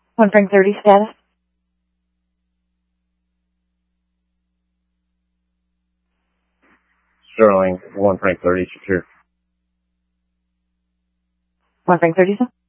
One Frank 30 status. Sterling, 1 Frank 30, secure. 1 Frank 30, sir.